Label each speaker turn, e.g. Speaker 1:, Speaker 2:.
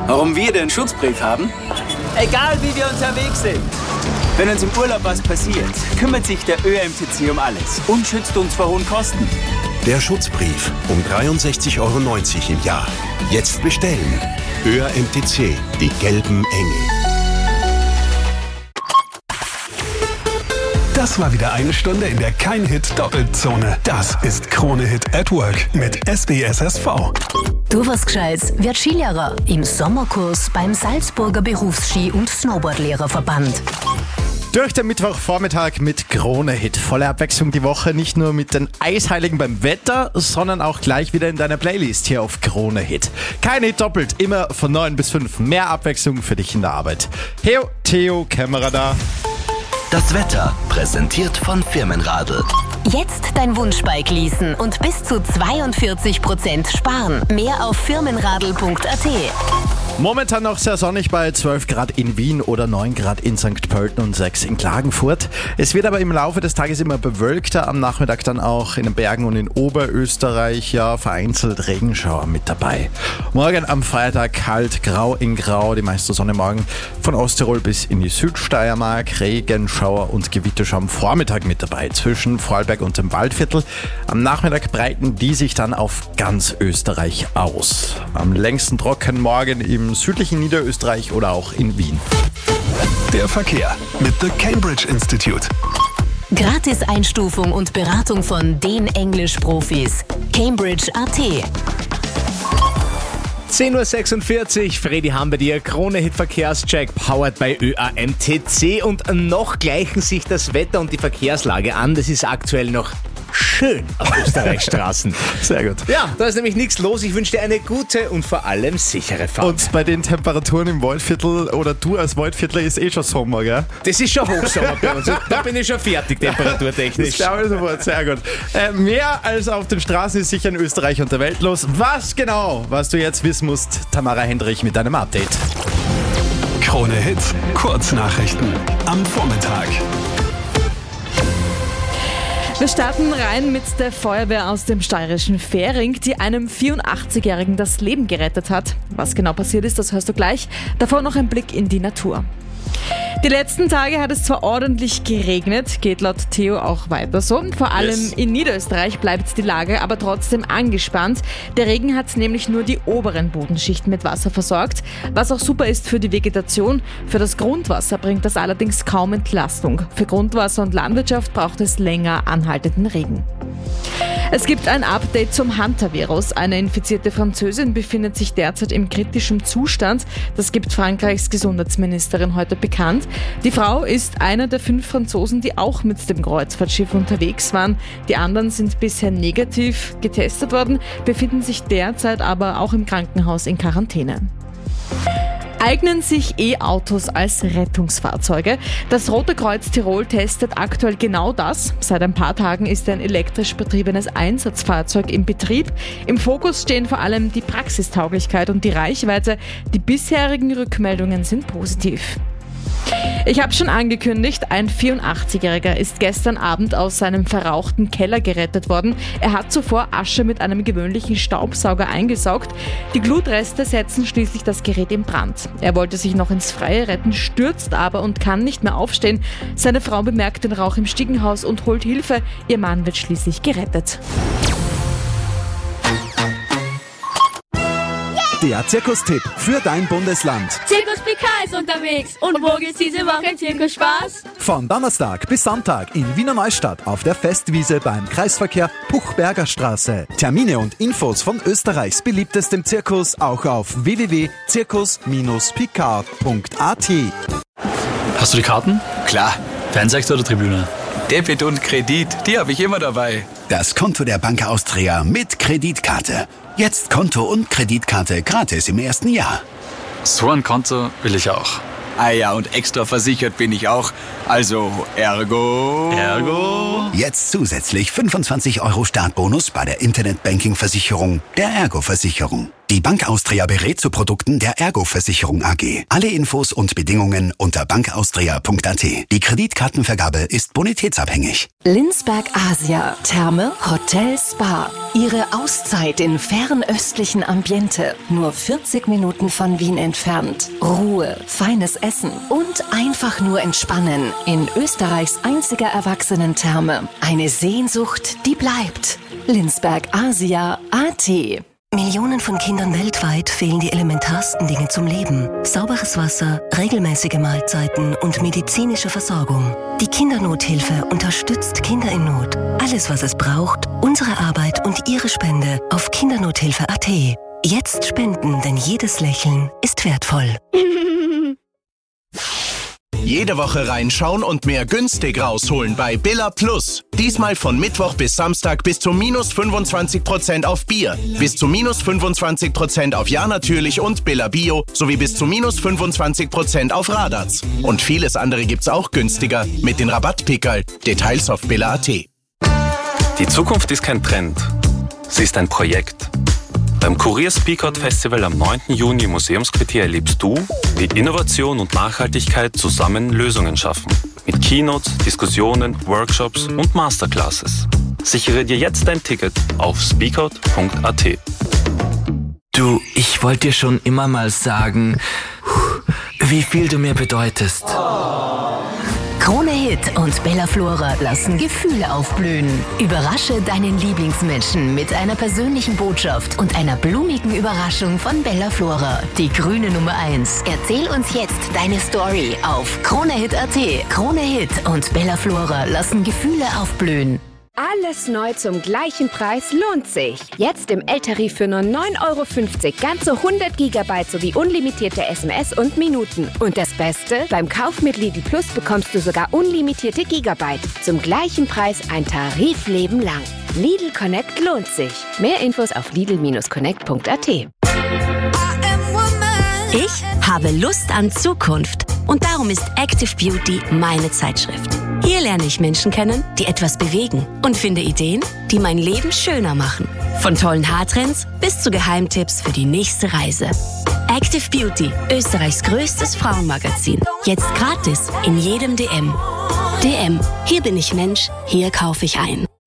Speaker 1: Warum wir den Schutzbrief haben? Egal wie wir unterwegs sind. Wenn uns im Urlaub was passiert, kümmert sich der ÖMTC um alles und schützt uns vor hohen Kosten.
Speaker 2: Der Schutzbrief um 63,90 € im Jahr. Jetzt bestellen. ÖMTC, die gelben Engel.
Speaker 3: Das war wieder eine Stunde in der Kein-Hit-Doppelzone. Das ist Krone-Hit at Work mit SBSSV.
Speaker 4: Du was Gescheites, wird Skilehrer im Sommerkurs beim Salzburger Berufsski- und Snowboardlehrerverband.
Speaker 5: Durch den Mittwochvormittag mit Krone-Hit. Volle Abwechslung die Woche, nicht nur mit den Eisheiligen beim Wetter, sondern auch gleich wieder in deiner Playlist hier auf Krone-Hit. Kein Hit doppelt, immer von 9 bis 5. Mehr Abwechslung für dich in der Arbeit. Heo, Theo, Kämmerer da.
Speaker 6: Das Wetter präsentiert von Firmenradl.
Speaker 4: Jetzt dein Wunschbike leasen und bis zu 42% sparen. Mehr auf firmenradl.at.
Speaker 5: Momentan noch sehr sonnig bei 12 Grad in Wien oder 9 Grad in St. Pölten und 6 in Klagenfurt. Es wird aber im Laufe des Tages immer bewölkter, am Nachmittag dann auch in den Bergen und in Oberösterreich ja vereinzelt Regenschauer mit dabei. Morgen am Freitag kalt, grau in grau, die meiste Sonne morgen von Osttirol bis in die Südsteiermark, Regenschauer und Gewitterschauer am Vormittag mit dabei zwischen Vorarlberg und dem Waldviertel. Am Nachmittag breiten die sich dann auf ganz Österreich aus. Am längsten trocken morgen im südlichen Niederösterreich oder auch in Wien.
Speaker 3: Der Verkehr mit The Cambridge Institute.
Speaker 4: Gratis-Einstufung und Beratung von den Englisch-Profis. Cambridge.at.
Speaker 7: 10.46 Uhr, Fredi haben bei dir, Krone-Hit Verkehrscheck, powered by ÖAMTC, und noch gleichen sich das Wetter und die Verkehrslage an. Das ist aktuell noch schön auf Österreichs Straßen.
Speaker 5: Sehr gut.
Speaker 7: Ja, da ist nämlich nichts los. Ich wünsche dir eine gute und vor allem sichere Fahrt.
Speaker 5: Und bei den Temperaturen im Waldviertel oder du als Waldviertler ist schon Sommer, gell?
Speaker 7: Das ist schon Hochsommer bei uns. Da bin ich schon fertig, temperaturtechnisch.
Speaker 5: Das glaube ich sofort, sehr gut. Mehr als auf den Straßen ist sicher in Österreich und der Welt los. Was genau, was du jetzt wissen musst, Tamara Hendrich mit deinem Update.
Speaker 3: Krone Hit, Kurznachrichten am Vormittag.
Speaker 8: Wir starten rein mit der Feuerwehr aus dem steirischen Fähring, die einem 84-Jährigen das Leben gerettet hat. Was genau passiert ist, das hörst du gleich. Davor noch ein Blick in die Natur. Die letzten Tage hat es zwar ordentlich geregnet, geht laut Theo auch weiter so. Vor allem in Niederösterreich bleibt die Lage aber trotzdem angespannt. Der Regen hat nämlich nur die oberen Bodenschichten mit Wasser versorgt, was auch super ist für die Vegetation. Für das Grundwasser bringt das allerdings kaum Entlastung. Für Grundwasser und Landwirtschaft braucht es länger anhaltenden Regen. Es gibt ein Update zum Hunter-Virus. Eine infizierte Französin befindet sich derzeit im kritischen Zustand. Das gibt Frankreichs Gesundheitsministerin heute bekannt. Die Frau ist einer der 5 Franzosen, die auch mit dem Kreuzfahrtschiff unterwegs waren. Die anderen sind bisher negativ getestet worden, befinden sich derzeit aber auch im Krankenhaus in Quarantäne. Eignen sich E-Autos als Rettungsfahrzeuge? Das Rote Kreuz Tirol testet aktuell genau das. Seit ein paar Tagen ist ein elektrisch betriebenes Einsatzfahrzeug im Betrieb. Im Fokus stehen vor allem die Praxistauglichkeit und die Reichweite. Die bisherigen Rückmeldungen sind positiv. Ich habe schon angekündigt, ein 84-Jähriger ist gestern Abend aus seinem verrauchten Keller gerettet worden. Er hat zuvor Asche mit einem gewöhnlichen Staubsauger eingesaugt. Die Glutreste setzen schließlich das Gerät in Brand. Er wollte sich noch ins Freie retten, stürzt aber und kann nicht mehr aufstehen. Seine Frau bemerkt den Rauch im Stiegenhaus und holt Hilfe. Ihr Mann wird schließlich gerettet.
Speaker 9: Der Zirkustipp für dein Bundesland.
Speaker 10: Zirkus PK ist unterwegs. Und wo geht's diese Woche im Zirkusspaß?
Speaker 9: Von Donnerstag bis Sonntag in Wiener Neustadt auf der Festwiese beim Kreisverkehr Puchberger Straße. Termine und Infos von Österreichs beliebtestem Zirkus auch auf www.zirkus-pk.at.
Speaker 11: Hast du die Karten?
Speaker 12: Klar.
Speaker 11: Fansektor oder Tribüne?
Speaker 12: Debit und Kredit, die habe ich immer dabei.
Speaker 2: Das Konto der Bank Austria mit Kreditkarte. Jetzt Konto und Kreditkarte gratis im ersten Jahr.
Speaker 11: So ein Konto will ich auch.
Speaker 12: Ah ja, und extra versichert bin ich auch. Also, ergo...
Speaker 2: Jetzt zusätzlich 25 € Startbonus bei der Internetbanking-Versicherung der Ergo-Versicherung.
Speaker 13: Die Bank Austria berät zu Produkten der Ergo-Versicherung AG. Alle Infos und Bedingungen unter bankaustria.at. Die Kreditkartenvergabe ist bonitätsabhängig.
Speaker 4: Linsberg Asia, Therme, Hotel, Spa. Ihre Auszeit in fernöstlichen Ambiente. Nur 40 Minuten von Wien entfernt. Ruhe, feines Essen und einfach nur entspannen. In Österreichs einziger Erwachsenentherme. Eine Sehnsucht, die bleibt. Linsberg Asia AT. Millionen von Kindern weltweit fehlen die elementarsten Dinge zum Leben. Sauberes Wasser, regelmäßige Mahlzeiten und medizinische Versorgung. Die Kindernothilfe unterstützt Kinder in Not. Alles, was es braucht, unsere Arbeit und Ihre Spende auf Kindernothilfe.at. Jetzt spenden, denn jedes Lächeln ist wertvoll.
Speaker 14: Jede Woche reinschauen und mehr günstig rausholen bei Billa Plus. Diesmal von Mittwoch bis Samstag bis zu -25% auf Bier, bis zu -25% auf Ja natürlich und Billa Bio sowie bis zu -25% auf Radatz. Und vieles andere gibt's auch günstiger mit den Rabattpickerl. Details auf Billa.at.
Speaker 15: Die Zukunft ist kein Trend, sie ist ein Projekt. Beim Kurier Speakout Festival am 9. Juni im Museumsquartier erlebst du, wie Innovation und Nachhaltigkeit zusammen Lösungen schaffen. Mit Keynotes, Diskussionen, Workshops und Masterclasses. Sichere dir jetzt dein Ticket auf speakout.at.
Speaker 16: Du, ich wollte dir schon immer mal sagen, wie viel du mir bedeutest.
Speaker 4: Krone Hit und Bella Flora lassen Gefühle aufblühen. Überrasche deinen Lieblingsmenschen mit einer persönlichen Botschaft und einer blumigen Überraschung von Bella Flora. Die grüne Nummer 1. Erzähl uns jetzt deine Story auf KroneHit.at. Krone Hit und Bella Flora lassen Gefühle aufblühen.
Speaker 17: Alles neu zum gleichen Preis lohnt sich. Jetzt im L-Tarif für nur 9,50 €, ganze 100 GB sowie unlimitierte SMS und Minuten. Und das Beste? Beim Kauf mit Lidl Plus bekommst du sogar unlimitierte Gigabyte. Zum gleichen Preis ein Tarifleben lang. Lidl Connect lohnt sich. Mehr Infos auf lidl-connect.at.
Speaker 18: Ich habe Lust an Zukunft und darum ist Active Beauty meine Zeitschrift. Hier lerne ich Menschen kennen, die etwas bewegen und finde Ideen, die mein Leben schöner machen. Von tollen Haartrends bis zu Geheimtipps für die nächste Reise. Active Beauty, Österreichs größtes Frauenmagazin. Jetzt gratis in jedem DM. DM, hier bin ich Mensch, hier kaufe ich ein.